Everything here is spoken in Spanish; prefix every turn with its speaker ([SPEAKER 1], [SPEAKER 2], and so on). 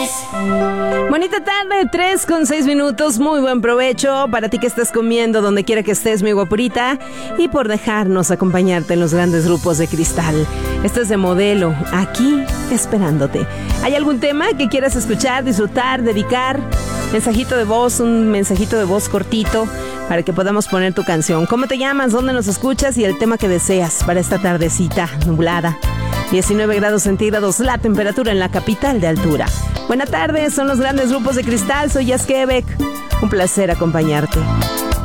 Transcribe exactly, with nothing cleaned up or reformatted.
[SPEAKER 1] Bonita tarde, tres con seis minutos, muy buen provecho para ti que estás comiendo donde quiera que estés, mi guapurita, y por dejarnos acompañarte en los grandes grupos de Cristal. Esto es de Modelo, aquí esperándote. ¿Hay algún tema que quieras escuchar, disfrutar, dedicar? Mensajito de voz, un mensajito de voz cortito para que podamos poner tu canción. ¿Cómo te llamas? ¿Dónde nos escuchas? Y el tema que deseas para esta tardecita nublada. diecinueve grados centígrados la temperatura en la capital de altura. Buenas tardes, son los grandes grupos de Cristal. Soy Yas Quebec. Un placer acompañarte.